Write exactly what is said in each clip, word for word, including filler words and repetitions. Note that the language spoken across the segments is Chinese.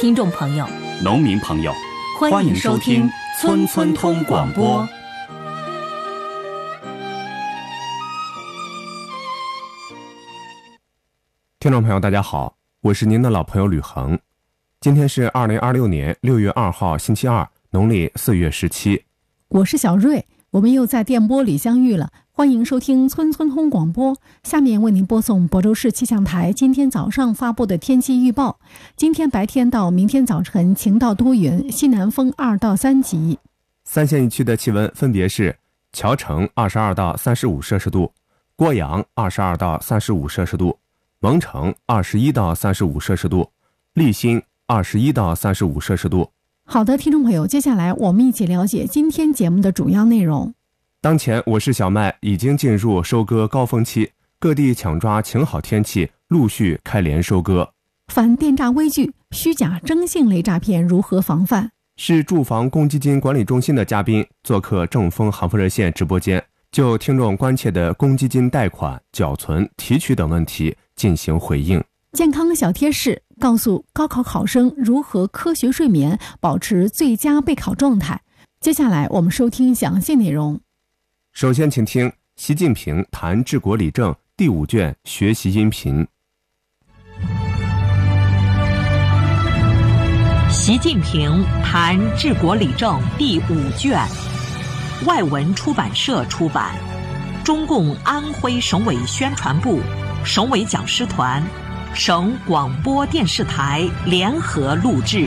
听众朋友、 农民朋友，欢迎收听村村通广播。 听众朋友大家好，我是您的老朋友吕恒。今天是二零二六年六月二号星期二，农历四月十七。 我是小瑞，我们又在电波里相遇了，欢迎收听村村通广播。下面为您播送亳州市气象台今天早上发布的天气预报。今天白天到明天早晨晴到多云，西南风二到三级。 三县一区的气温分别是谯城二十二到三十五摄氏度，郭阳二十二到三十五摄氏度，蒙城二十一到三十五摄氏度，利辛二十一到三十五摄氏度。 好的，听众朋友，接下来我们一起了解今天节目的主要内容。 当前我市小麦已经进入收割高峰期，各地抢抓晴好天气，陆续开镰收割。 反电诈微拒、虚假征信类诈骗如何防范？ 市住房公积金管理中心的嘉宾做客正风杭福热线直播间，就听众关切的公积金贷款、缴存、提取等问题进行回应。 健康小贴士告诉高考考生如何科学睡眠，保持最佳备考状态。接下来我们收听详细内容。 首先请听习近平谈治国理政第五卷学习音频。 习近平谈治国理政第五卷，外文出版社出版，中共安徽省委宣传部、省委讲师团、省广播电视台联合录制。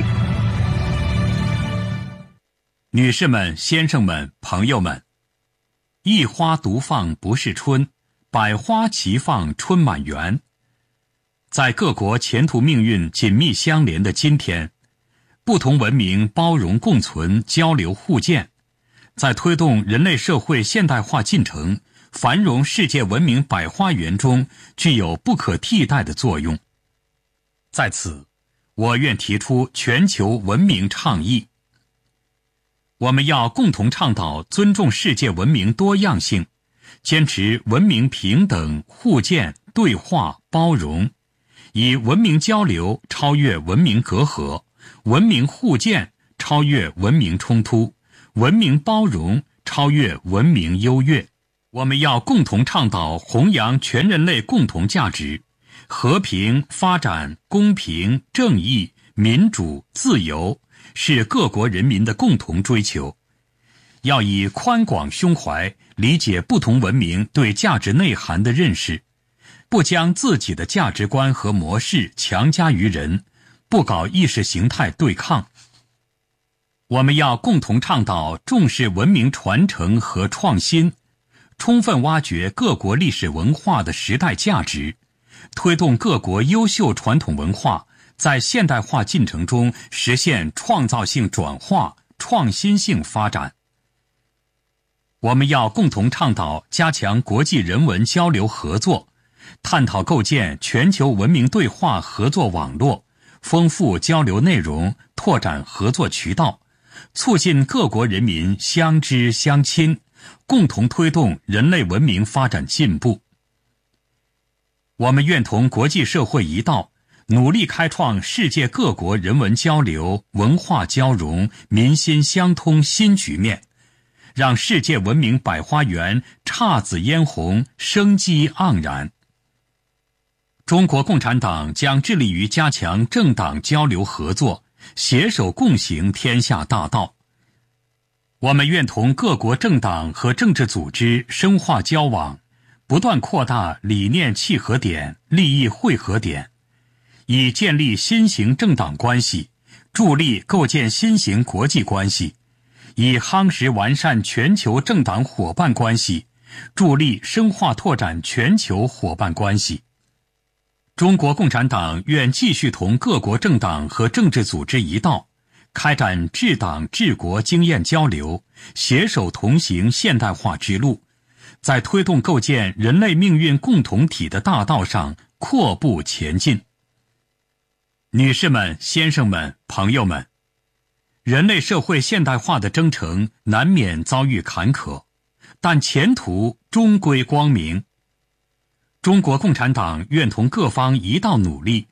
女士们、先生们、朋友们，一花独放不是春，百花齐放春满园。在各国前途命运紧密相连的今天，不同文明包容共存、交流互鉴，在推动人类社会现代化进程、繁荣世界文明百花园中具有不可替代的作用。在此，我愿提出全球文明倡议。我们要共同倡导尊重世界文明多样性，坚持文明平等、互鉴、对话、包容，以文明交流超越文明隔阂，文明互鉴超越文明冲突，文明包容超越文明优越。我们要共同倡导弘扬全人类共同价值，和平、发展、公平、正义、民主、自由是各国人民的共同追求。要以宽广胸怀理解不同文明对价值内涵的认识，不将自己的价值观和模式强加于人，不搞意识形态对抗。我们要共同倡导重视文明传承和创新，充分挖掘各国历史文化的时代价值，推动各国优秀传统文化在现代化进程中实现创造性转化、创新性发展。我们要共同倡导加强国际人文交流合作，探讨构建全球文明对话合作网络，丰富交流内容，拓展合作渠道，促进各国人民相知相亲，共同推动人类文明发展进步。我们愿同国际社会一道，努力开创世界各国人文交流、文化交融、民心相通新局面，让世界文明百花园姹紫嫣红、生机盎然。中国共产党将致力于加强政党交流合作，携手共行天下大道。我们愿同各国政党和政治组织深化交往，不断扩大理念契合点、利益汇合点，以建立新型政党关系，助力构建新型国际关系，以夯实完善全球政党伙伴关系，助力深化拓展全球伙伴关系。中国共产党愿继续同各国政党和政治组织一道，开展治党治国经验交流，携手同行现代化之路，在推动构建人类命运共同体的大道上阔步前进。女士们、先生们、朋友们，人类社会现代化的征程难免遭遇坎坷，但前途终归光明。中国共产党愿同各方一道努力，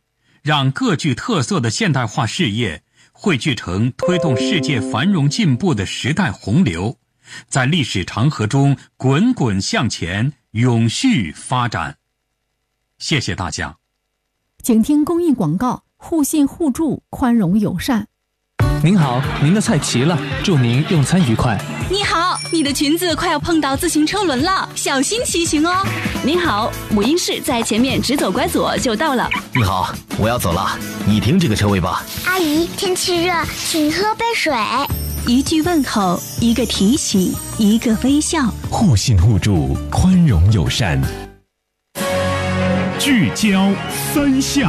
让各具特色的现代化事业汇聚成推动世界繁荣进步的时代洪流，在历史长河中滚滚向前，永续发展。谢谢大家。 请听公益广告：互信互助，宽容友善。 您好，您的菜齐了，祝您用餐愉快。 你好，你的裙子快要碰到自行车轮了，小心骑行哦。 您好，母婴室在前面，直走拐左就到了。 你好，我要走了，你停这个车位吧。 阿姨，天气热，请喝杯水。 一句问候，一个提醒，一个微笑， 互信互助，宽容友善。 聚焦三下。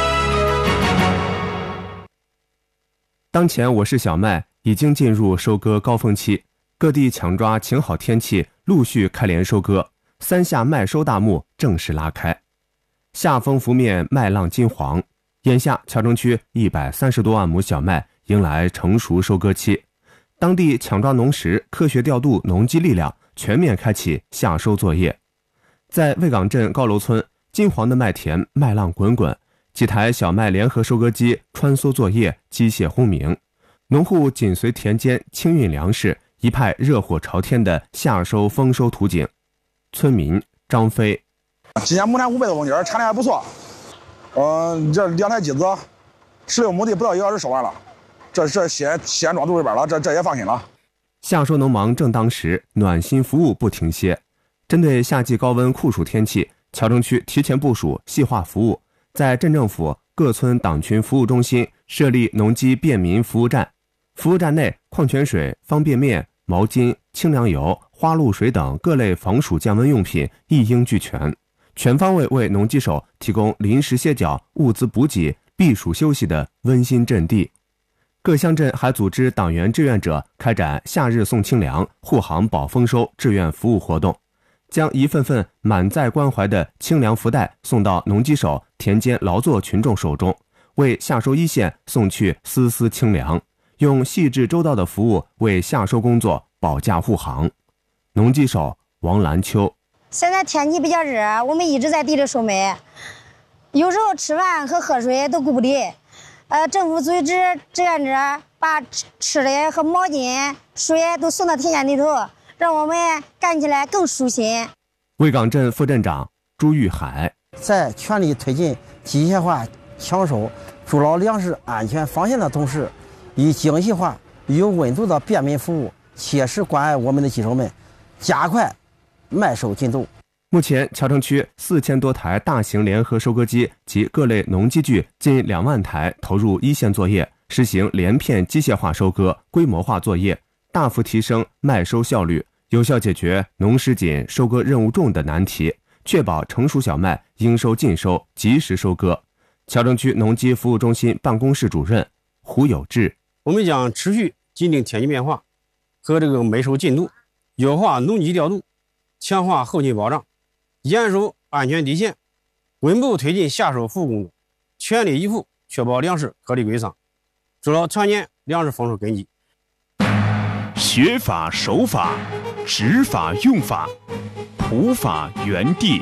当前我市小麦已经进入收割高峰期，各地抢抓晴好天气，陆续开镰收割，三下麦收大幕正式拉开。夏风拂面，麦浪金黄，眼下谯城区一百三十多万亩小麦迎来成熟收割期，当地抢抓农时，科学调度农机力量，全面开启夏收作业。在魏岗镇高楼村，金黄的麦田麦浪滚滚，几台小麦联合收割机穿梭作业，机械轰鸣，农户紧随田间清运粮食，一派热火朝天的夏收丰收图景。村民张飞： 今年亩产五百多公斤，产量还不错。嗯，这两台机子，十六亩地不到一个小时收完了，这这先先装肚里边了，这这也放心了。 夏收农忙正当时，暖心服务不停歇。针对夏季高温酷暑天气，谯城区提前部署细化服务，在镇政府各村党群服务中心设立农机便民服务站。服务站内，矿泉水、方便面、毛巾、清凉油、花露水等各类防暑降温用品一应俱全，全方位为农机手提供临时歇脚、物资补给、避暑休息的温馨阵地。各乡镇还组织党员志愿者开展夏日送清凉、护航保丰收志愿服务活动，将一份份满载关怀的清凉福袋送到农机手、田间劳作群众手中，为夏收一线送去丝丝清凉，用细致周到的服务为夏收工作保驾护航。农机手王兰秋： 现在天气比较热，我们一直在地里收麦，有时候吃饭和喝水都顾不得。呃，政府组织志愿者把吃的和毛巾、水都送到田间里头，让我们干起来更舒心。 魏岗镇副镇长朱玉海： 在全力推进机械化抢收、筑牢粮食安全防线的同时，以精细化、有温度的便民服务，切实关爱我们的机手们，加快麦收进度。 目前，谯城区四千多台大型联合收割机及各类农机具近两万台投入一线作业，实行连片机械化收割、规模化作业，大幅提升麦收效率，有效解决农时紧、收割任务重的难题，确保成熟小麦应收尽收，及时收割。谯城区农机服务中心办公室主任胡有志： 我们将持续紧盯天气变化和这个麦收进度，优化农机调度，强化后勤保障，严守安全底线，稳步推进夏收服务工作，全力以赴确保粮食合理归仓，做到常年粮食丰收根基。 学法守法，执法用法，普法原地。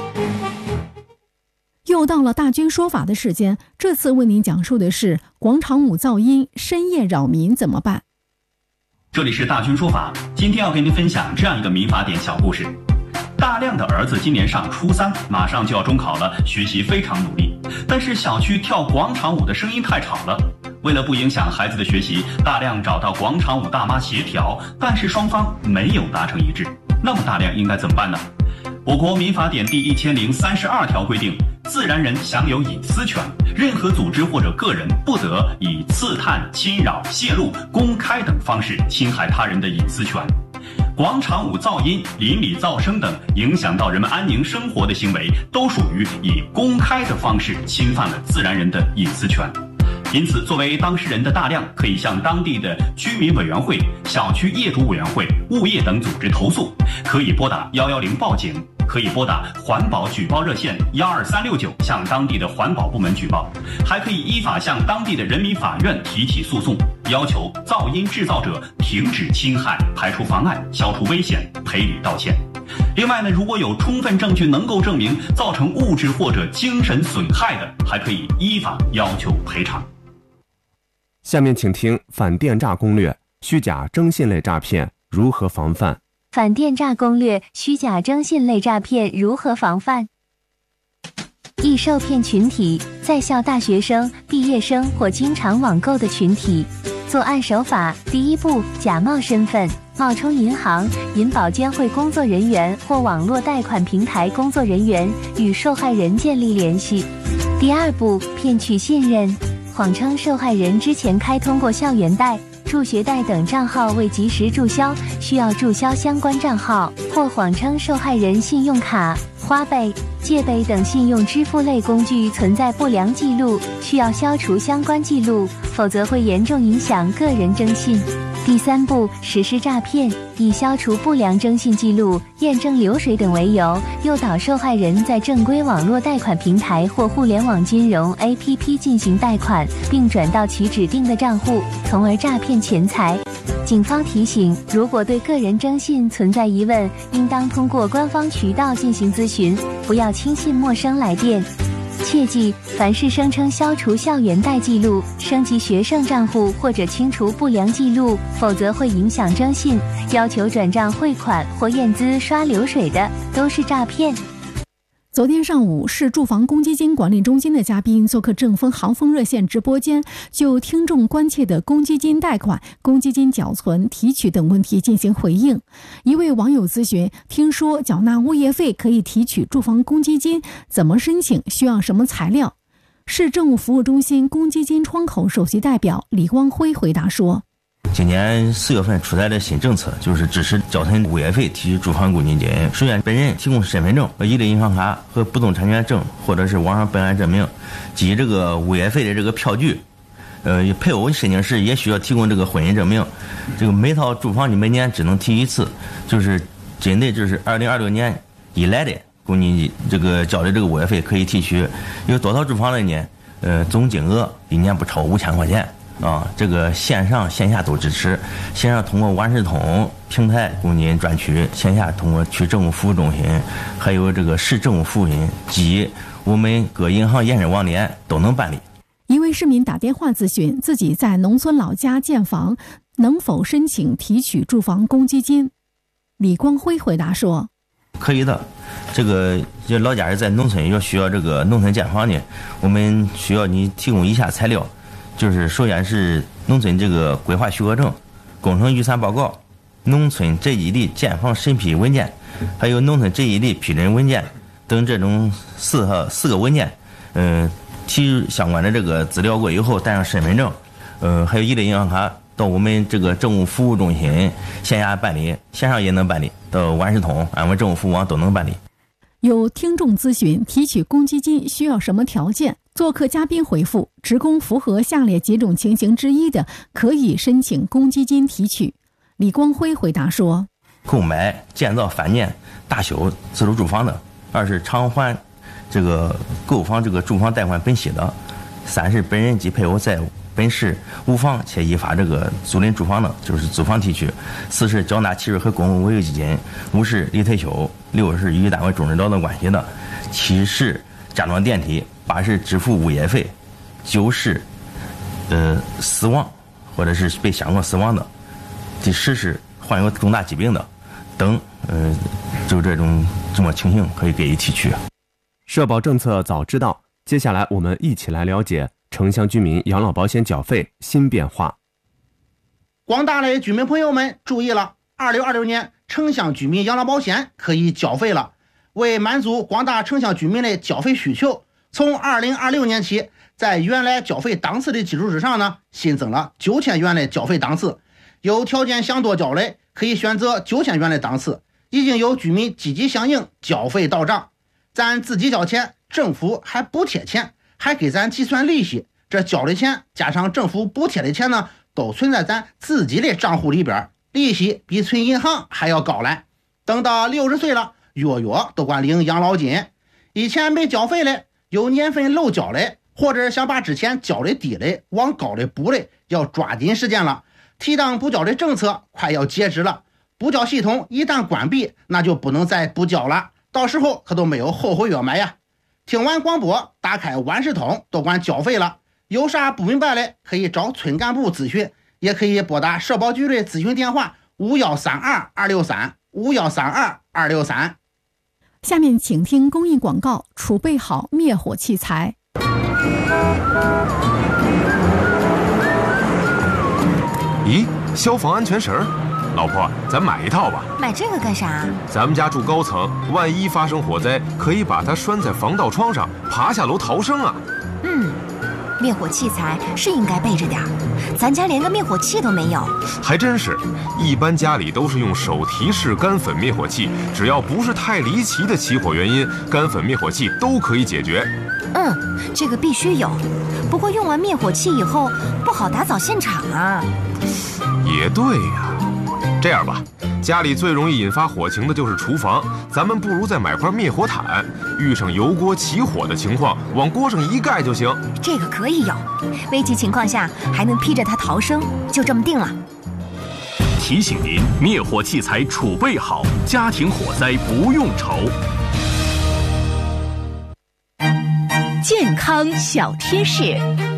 又到了大军说法的时间，这次为您讲述的是广场舞噪音深夜扰民怎么办。 这里是大军说法，今天要跟您分享这样一个民法典小故事。大亮的儿子今年上初三，马上就要中考了，学习非常努力，但是小区跳广场舞的声音太吵了。为了不影响孩子的学习，大亮找到广场舞大妈协调，但是双方没有达成一致。那么大亮应该怎么办呢？我国民法典第一千零三十二条规定，自然人享有隐私权，任何组织或者个人不得以刺探、侵扰、泄露、公开等方式侵害他人的隐私权。广场舞噪音、邻里噪声等影响到人们安宁生活的行为，都属于以公开的方式侵犯了自然人的隐私权。因此，作为当事人的大亮可以向当地的居民委员会、小区业主委员会、物业等组织投诉，可以拨打一一零报警，可以拨打环保举报热线一二三六九向当地的环保部门举报，还可以依法向当地的人民法院提起诉讼，要求噪音制造者停止侵害、排除妨碍、消除危险、赔礼道歉。 另外呢，如果有充分证据能够证明造成物质或者精神损害的，还可以依法要求赔偿。 下面请听反电诈攻略：虚假征信类诈骗如何防范？ 反电诈攻略：虚假征信类诈骗如何防范？易受骗群体：在校大学生、毕业生或经常网购的群体。作案手法：第一步，假冒身份，冒充银行、银保监会工作人员或网络贷款平台工作人员，与受害人建立联系。第二步，骗取信任，谎称受害人之前开通过校园贷、助学贷等账号未及时注销，需要注销相关账号，或谎称受害人信用卡、花呗、借呗等信用支付类工具存在不良记录，需要消除相关记录，否则会严重影响个人征信。第三步，实施诈骗，以消除不良征信记录、验证流水等为由，诱导受害人在正规网络贷款平台或互联网金融 A P P 进行贷款，并转到其指定的账户，从而诈骗钱财。警方提醒，如果对个人征信存在疑问，应当通过官方渠道进行咨询，不要轻信陌生来电。切记，凡是声称消除校园贷记录、升级学生账户或者清除不良记录，否则会影响征信，要求转账汇款或验资刷流水的，都是诈骗。 昨天上午，市住房公积金管理中心的嘉宾做客正风航风热线直播间，就听众关切的公积金贷款、公积金缴存、提取等问题进行回应。一位网友咨询，听说缴纳物业费可以提取住房公积金，怎么申请？需要什么材料？市政务服务中心公积金窗口首席代表李光辉回答说， 今年四月份出台的新政策，就是支持缴存物业费提取住房公积金。首先，本人提供身份证和一类银行卡和不动产权证，或者是网上本案证明及这个物业费的这个票据。呃，配偶申请时也需要提供这个婚姻证明。这个每套住房你每年只能提一次，就是针对就是二零二六年以来的公积金这个交的这个物业费可以提取。有多套住房的呢？呃，总金额一年不超五千块钱。啊，这个线上线下都支持。线上通过万事通平台公积金专区，线下通过区政务服务中心，还有这个市政务服务中心及我们各银行延伸网点都能办理。 一位市民打电话咨询自己在农村老家建房，能否申请提取住房公积金？李光辉回答说， 可以的。这个老家人在农村要需要这个农村建房呢，我们需要你提供以下材料。就是首先是农村这个规划许可证、工程预算报告、农村这一类建房审批文件，还有农村这一类批准文件等这种四个四个文件，嗯，提相关的这个资料过以后，带上身份证，呃，还有一类银行卡，到我们这个政务服务中心线下办理，线上也能办理，到万事通、安稳政务服务网都能办理。 有听众咨询提取公积金需要什么条件？做客嘉宾回复，职工符合下列几种情形之一的，可以申请公积金提取。李光辉回答说， 购买、建造、翻建、大修自住住房的；二是偿还这个购房这个住房贷款本息的；三是本人及配偶在本市无房且依法这个租赁住房的，就是租房提取；四是缴纳契约和公共维护基金；五是离退休；六是与单位终止劳动关系的；七是加装电梯；八是支付物业费；九是呃死亡或者是被相关死亡的；第十是患有重大疾病的等，呃，就这种这么情形可以给予提取。 社保政策早知道，接下来我们一起来了解城乡居民养老保险缴费新变化。 广大的居民朋友们注意了，二零二六年城乡居民养老保险可以缴费了。为满足广大城乡居民的缴费需求，从二零二六年起，在原来缴费档次的基础之上呢，新增了九千元的缴费档次。有条件想多缴的，可以选择九千元的档次。已经有居民积极响应，缴费到账。咱自己交钱，政府还补贴钱，还给咱计算利息。这交的钱加上政府补贴的钱呢，都存在咱自己的账户里边，利息比存银行还要高来。等到六十岁了，月月都管领养老金。以前没缴费的，有年份漏缴的，或者想把之前缴的低的往高的补的，要抓紧时间了。提档补缴的政策快要截止了， 补缴系统一旦关闭，那就不能再补缴了，到时候可都没有后悔药买呀。听完广播，打开万事通都管缴费了，有啥不明白的可以找村干部咨询，也可以拨打社保局的咨询电话五幺三二二六三五幺三二二六三。 下面请听公益广告，储备好灭火器材。 咦，消防安全绳儿，老婆，咱买一套吧。 买这个干啥？ 咱们家住高层，万一发生火灾，可以把它拴在防盗窗上，爬下楼逃生啊。 嗯，灭火器材是应该备着点儿，咱家连个灭火器都没有。 还真是，一般家里都是用手提式干粉灭火器，只要不是太离奇的起火原因，干粉灭火器都可以解决。 嗯，这个必须有。不过用完灭火器以后不好打扫现场啊。 也对呀，这样吧，家里最容易引发火情的就是厨房，咱们不如再买块灭火毯，遇上油锅起火的情况，往锅上一盖就行。 这个可以有，危急情况下还能披着它逃生，就这么定了。 提醒您，灭火器材储备好，家庭火灾不用愁。 健康小贴士。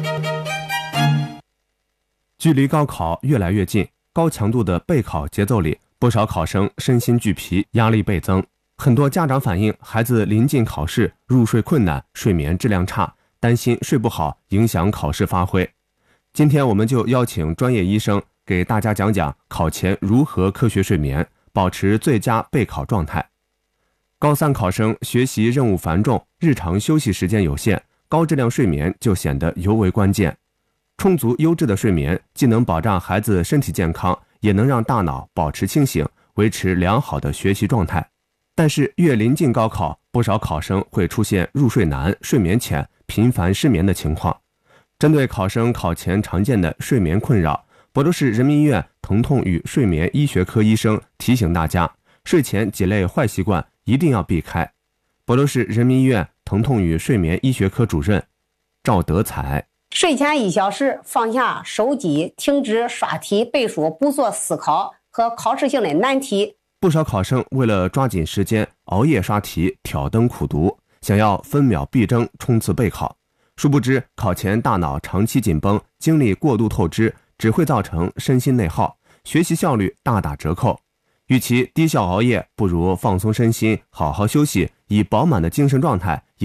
距离高考越来越近，高强度的备考节奏里，不少考生身心俱疲，压力倍增。很多家长反映，孩子临近考试，入睡困难，睡眠质量差，担心睡不好影响考试发挥。今天我们就邀请专业医生给大家讲讲考前如何科学睡眠，保持最佳备考状态。高三考生学习任务繁重，日常休息时间有限，高质量睡眠就显得尤为关键。充足优质的睡眠既能保障孩子身体健康，也能让大脑保持清醒，维持良好的学习状态。但是越临近高考，不少考生会出现入睡难、睡眠浅、频繁失眠的情况。针对考生考前常见的睡眠困扰，亳州市人民医院疼痛与睡眠医学科医生提醒大家，睡前几类坏习惯一定要避开。亳州市人民医院疼痛与睡眠医学科主任赵德才： 睡前一小时放下手机，停止刷题背书，不做思考和考试性的难题。 不少考生为了抓紧时间，熬夜刷题，挑灯苦读，想要分秒必争冲刺备考。殊不知，考前大脑长期紧绷，精力过度透支，只会造成身心内耗，学习效率大打折扣。与其低效熬夜，不如放松身心，好好休息，以饱满的精神状态